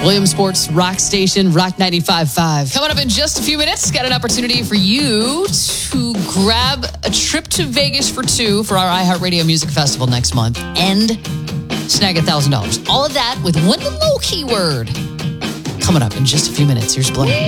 Williamsport's Rock Station, Rock 95.5. Coming up in just a few minutes, got an opportunity for you to grab a trip to Vegas for two for our iHeartRadio Music Festival next month and snag $1,000. All of that with one low keyword. Coming up in just a few minutes. Here's Blaine.